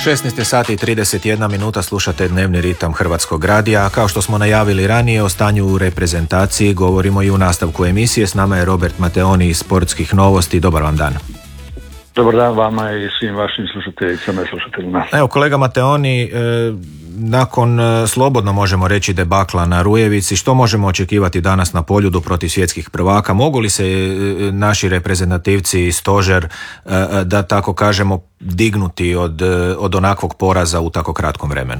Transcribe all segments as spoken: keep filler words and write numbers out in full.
šesnaest sati i trideset jedna minuta, slušate dnevni ritam Hrvatskog radija. Kao što smo najavili ranije, o stanju u reprezentaciji govorimo i u nastavku emisije. S nama je Robert Mateoni iz Sportskih novosti. Dobar vam dan. Dobar dan vama i svim vašim slušateljicama i slušateljima. Evo, kolega Mateoni, e, nakon e, slobodno možemo reći debakla na Rujevici, što možemo očekivati danas na Poljudu protiv svjetskih prvaka? Mogu li se e, naši reprezentativci i stožer, e, da tako kažemo, dignuti od, od onakvog poraza u tako kratkom vremenu?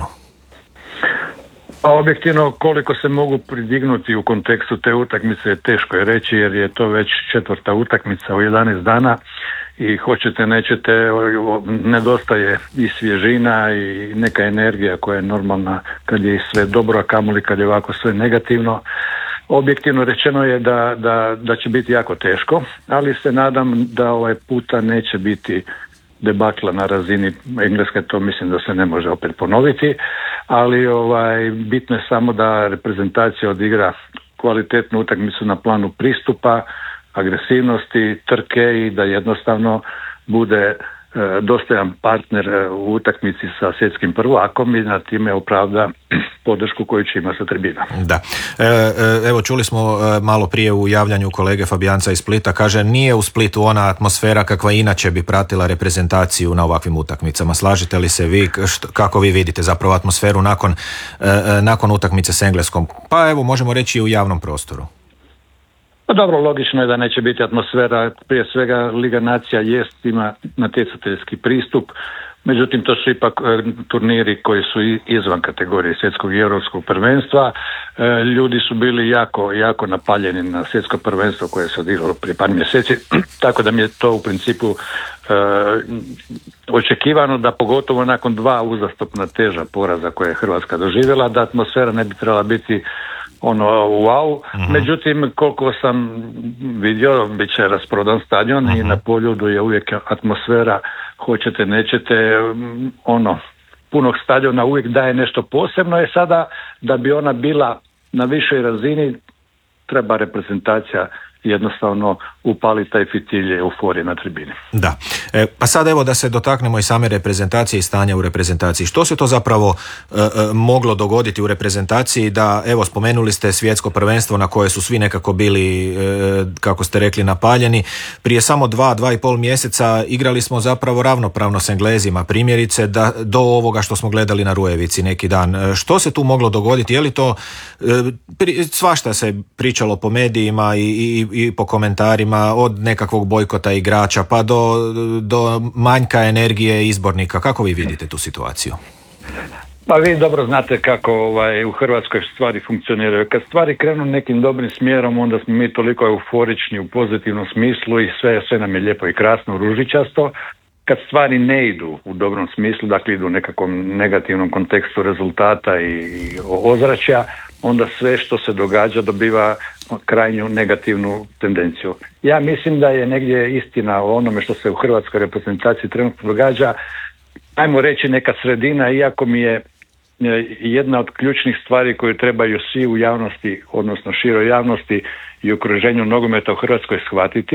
A objektivno koliko se mogu pridignuti u kontekstu te utakmice teško je reći, jer je to već četvrta utakmica u jedanaest dana i hoćete nećete, nedostaje i svježina i neka energija koja je normalna kad je sve dobro, a kamoli kad je ovako sve negativno. Objektivno rečeno je da, da, da će biti jako teško, ali se nadam da ovaj puta neće biti debakla na razini Engleske, to mislim da se ne može opet ponoviti, ali ovaj, bitno je samo da reprezentacija odigra kvalitetnu utakmicu na planu pristupa, agresivnosti, trke i da jednostavno bude e, dostojan partner u utakmici sa svjetskim prvakom i na time opravda podršku koju će imati sa tribina. Da. E, evo, čuli smo malo prije u javljanju kolege Fabijanca iz Splita, kaže nije u Splitu ona atmosfera kakva inače bi pratila reprezentaciju na ovakvim utakmicama. Slažete li se vi, što, kako vi vidite zapravo atmosferu nakon, e, nakon utakmice s Engleskom? Pa evo, možemo reći i u javnom prostoru. Pa dobro, logično je da neće biti atmosfera, prije svega Liga nacija jest, ima natjecateljski pristup, međutim to su ipak e, turniri koji su izvan kategorije svjetskog i europskog prvenstva. E, ljudi su bili jako, jako napaljeni na svjetsko prvenstvo koje se odigralo prije par mjeseci, tako da mi je to u principu e, očekivano da pogotovo nakon dva uzastopna teža poraza koje je Hrvatska doživjela, da atmosfera ne bi trebala biti ono wow, uh-huh. Međutim koliko sam vidio bit će rasprodan stadion uh-huh. i na Poljudu je uvijek atmosfera, hoćete nećete, ono punog stadiona uvijek daje nešto posebno. Je sada da bi ona bila na višoj razini treba reprezentacija jednostavno upali taj fitilj euforije na tribini. Da. E, pa sad evo da se dotaknemo i same reprezentacije i stanja u reprezentaciji. Što se to zapravo e, e, moglo dogoditi u reprezentaciji da, evo, spomenuli ste svjetsko prvenstvo na koje su svi nekako bili, e, kako ste rekli, napaljeni. Prije samo dva, dva i pol mjeseca igrali smo zapravo ravnopravno s Englezima, primjerice da, do ovoga što smo gledali na Rujevici neki dan. E, što se tu moglo dogoditi? Je li to, e, pri, svašta se pričalo po medijima i, i i po komentarima, od nekakvog bojkota igrača pa do, do manjka energije izbornika. Kako vi vidite tu situaciju? Pa vi dobro znate kako ovaj, u Hrvatskoj stvari funkcioniraju. Kad stvari krenu nekim dobrim smjerom, onda smo mi toliko euforični u pozitivnom smislu i sve, sve nam je lijepo i krasno, ružičasto. Kad stvari ne idu u dobrom smislu, dakle idu u nekakvom negativnom kontekstu rezultata i, i ozračja, onda sve što se događa dobiva krajnju negativnu tendenciju. Ja mislim da je negdje istina o onome što se u hrvatskoj reprezentaciji trenutno događa, ajmo reći neka sredina, iako mi je jedna od ključnih stvari koju trebaju svi u javnosti, odnosno široj javnosti i okruženju nogometa u Hrvatskoj shvatiti,